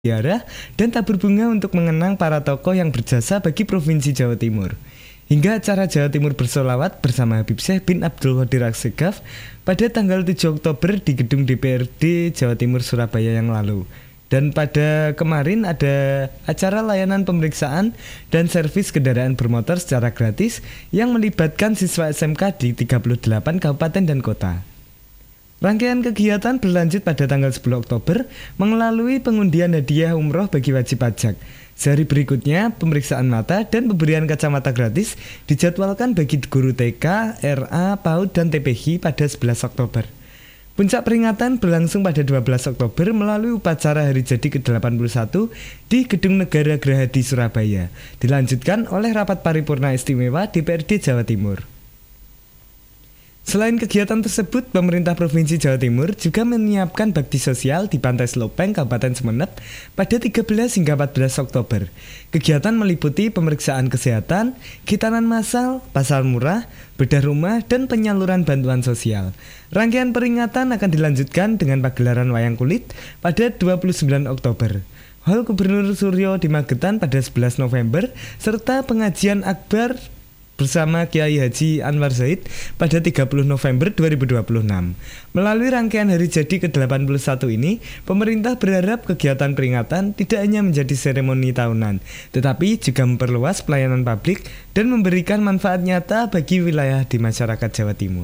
ziarah dan tabur bunga untuk mengenang para tokoh yang berjasa bagi Provinsi Jawa Timur. Hingga acara Jawa Timur bersolawat bersama Habib Syekh bin Abdul Qadir As-Segaf pada tanggal 7 Oktober di gedung DPRD Jawa Timur Surabaya yang lalu. Dan pada kemarin ada acara layanan pemeriksaan dan servis kendaraan bermotor secara gratis yang melibatkan siswa SMK di 38 kabupaten dan kota. Rangkaian kegiatan berlanjut pada tanggal 10 Oktober melalui pengundian hadiah umroh bagi wajib pajak. Sehari berikutnya, pemeriksaan mata dan pemberian kacamata gratis dijadwalkan bagi guru TK, RA, PAUD, dan TPG pada 11 Oktober. Puncak peringatan berlangsung pada 12 Oktober melalui upacara Hari Jadi ke-81 di Gedung Negara Gerahadi Surabaya, dilanjutkan oleh rapat paripurna istimewa DPRD Jawa Timur. Selain kegiatan tersebut, pemerintah Provinsi Jawa Timur juga menyiapkan bakti sosial di Pantai Selopeng, Kabupaten Sumeneb pada 13 hingga 14 Oktober. Kegiatan meliputi pemeriksaan kesehatan, khitanan massal, pasar murah, bedah rumah, dan penyaluran bantuan sosial. Rangkaian peringatan akan dilanjutkan dengan pagelaran wayang kulit pada 29 Oktober. Hal Gubernur Suryo di Magetan pada 11 November, serta pengajian akbar bersama Kiai Haji Anwar Zaid pada 30 November 2026. Melalui rangkaian Hari Jadi ke-81 ini, pemerintah berharap kegiatan peringatan tidak hanya menjadi seremoni tahunan, tetapi juga memperluas pelayanan publik dan memberikan manfaat nyata bagi wilayah di masyarakat Jawa Timur.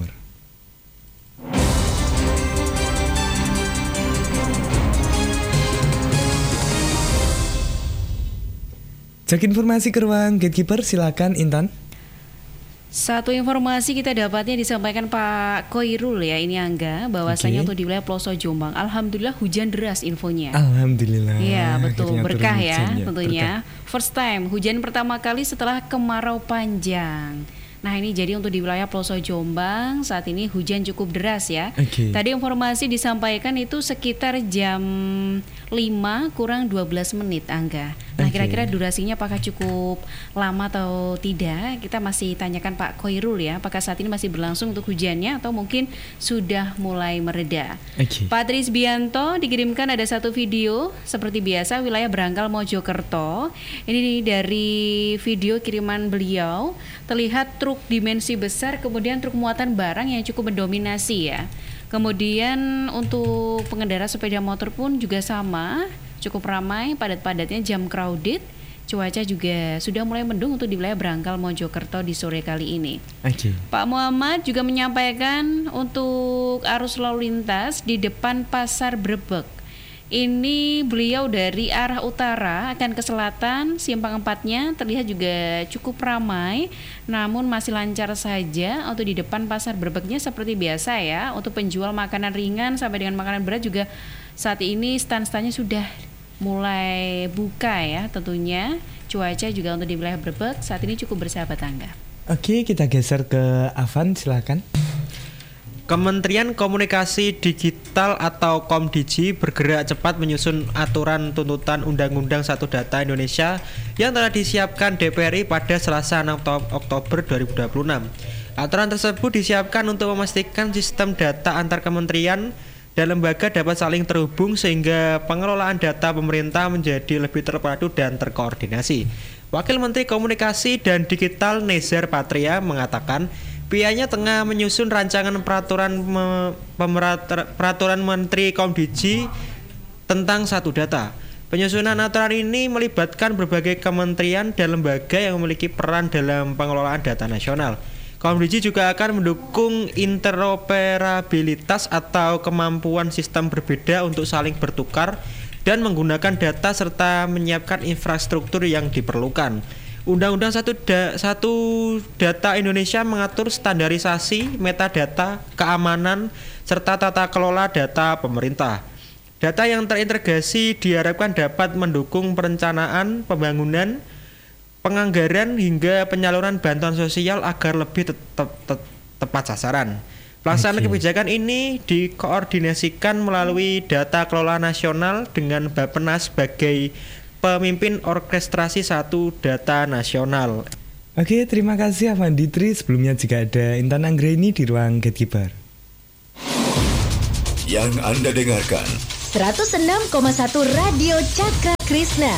Jak informasi ke ruang Gatekeeper, silakan Intan. Satu informasi kita dapatnya disampaikan Pak Koirul ya, ini Angga, bahwasanya untuk di wilayah Pelosok Jombang, alhamdulillah hujan deras infonya. Alhamdulillah. Iya betul, berkah ya tentunya. Berkah. First time hujan pertama kali setelah kemarau panjang. Nah ini jadi untuk di wilayah Pelosok Jombang saat ini hujan cukup deras ya. Tadi informasi disampaikan itu sekitar jam 5 kurang 12 menit Angga. Nah kira-kira durasinya apakah cukup lama atau tidak? Kita masih tanyakan Pak Koirul ya, apakah saat ini masih berlangsung untuk hujannya atau mungkin sudah mulai mereda. Pak Trisbianto dikirimkan ada satu video seperti biasa wilayah Brangkal Mojokerto. Ini dari video kiriman beliau, terlihat truk dimensi besar kemudian truk muatan barang yang cukup mendominasi ya. Kemudian untuk pengendara sepeda motor pun juga sama, cukup ramai, padat-padatnya, jam crowded. Cuaca juga sudah mulai mendung untuk di wilayah Brangkal Mojokerto di sore kali ini. Pak Muhammad juga menyampaikan untuk arus lalu lintas di depan Pasar Brebek. Ini beliau dari arah utara akan ke selatan, simpang 4-nya terlihat juga cukup ramai, namun masih lancar saja untuk di depan Pasar Brebeknya seperti biasa ya. Untuk penjual makanan ringan sampai dengan makanan berat juga saat ini stand-standnya sudah mulai buka ya tentunya. Cuaca juga untuk di wilayah Brebek saat ini cukup bersahabat Angga. Oke, kita geser ke Avan, silakan. Kementerian Komunikasi Digital atau Komdigi bergerak cepat menyusun aturan tuntutan Undang-Undang Satu Data Indonesia yang telah disiapkan DPR RI pada Selasa 6 Oktober 2026. Aturan tersebut disiapkan untuk memastikan sistem data antar kementerian dan lembaga dapat saling terhubung sehingga pengelolaan data pemerintah menjadi lebih terpadu dan terkoordinasi. Wakil Menteri Komunikasi dan Digital Nezar Patria mengatakan pihaknya tengah menyusun rancangan peraturan Menteri Komdigi tentang Satu Data. Penyusunan aturan ini melibatkan berbagai kementerian dan lembaga yang memiliki peran dalam pengelolaan data nasional. Komdigi juga akan mendukung interoperabilitas atau kemampuan sistem berbeda untuk saling bertukar dan menggunakan data serta menyiapkan infrastruktur yang diperlukan. Undang-Undang Satu Data Indonesia mengatur standarisasi, metadata, keamanan, serta tata kelola data pemerintah. Data yang terintegrasi diharapkan dapat mendukung perencanaan, pembangunan, penganggaran, hingga penyaluran bantuan sosial agar lebih tepat sasaran. Pelaksanaan kebijakan ini dikoordinasikan melalui data kelola nasional dengan Bappenas sebagai pemimpin orkestrasi Satu Data Nasional. Oke, terima kasih Avan Ditri. Sebelumnya juga ada Intan Anggreni di ruang Gatekeeper. Yang Anda dengarkan 106,1 Radio Cakra Krisna.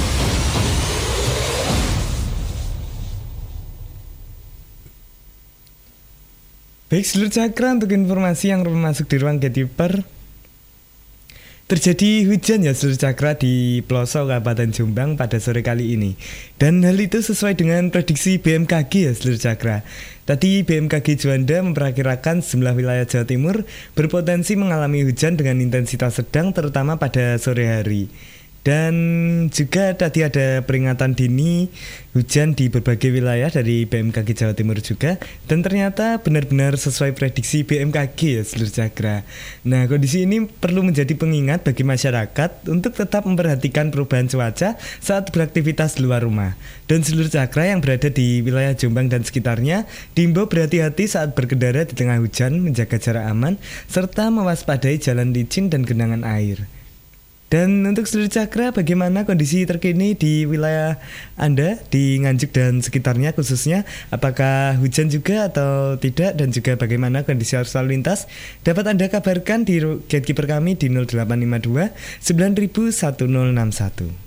Baik seluruh Cakra, untuk informasi yang masuk di ruang gatekeeper, terjadi hujan ya seluruh Cakra di pelosok Kabupaten Jombang pada sore kali ini. Dan hal itu sesuai dengan prediksi BMKG ya seluruh Cakra. Tadi BMKG Juanda memperkirakan sejumlah wilayah Jawa Timur berpotensi mengalami hujan dengan intensitas sedang terutama pada sore hari. Dan juga tadi ada peringatan dini hujan di berbagai wilayah dari BMKG Jawa Timur juga. Dan ternyata benar-benar sesuai prediksi BMKG ya seluruh Cakra. Nah, kondisi ini perlu menjadi pengingat bagi masyarakat untuk tetap memperhatikan perubahan cuaca saat beraktivitas luar rumah. Dan seluruh Cakra yang berada di wilayah Jombang dan sekitarnya diimbau berhati-hati saat berkendara di tengah hujan, menjaga jarak aman, serta mewaspadai jalan licin dan genangan air. Dan untuk seluruh Cakra, bagaimana kondisi terkini di wilayah Anda, di Nganjuk dan sekitarnya khususnya? Apakah hujan juga atau tidak? Dan juga bagaimana kondisi arus lalu lintas? Dapat Anda kabarkan di gatekeeper kami di 0852 9000 1061.